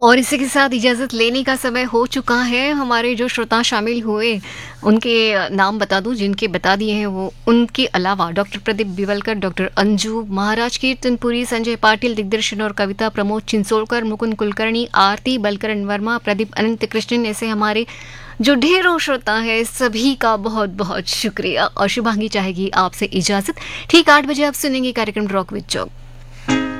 और इसी के साथ इजाज़त लेने का समय हो चुका है। हमारे जो श्रोता शामिल हुए, उनके नाम बता दूँ जिनके बता दिए हैं वो, उनके अलावा डॉक्टर प्रदीप बिवलकर, डॉक्टर अंजू, महाराज कीर्तनपुरी, संजय पाटिल, दिग्दर्शन और कविता, प्रमोद चिंसोलकर, मुकुंद कुलकर्णी, आरती बलकरण वर्मा, प्रदीप अनंत कृष्णन, ऐसे हमारे जो ढेरों श्रोता हैं, सभी का बहुत-बहुत शुक्रिया। और शुभांगी चाहेगी आपसे इजाज़त। ठीक 8 बजे आप सुनेंगे कार्यक्रम रॉक विद जॉक।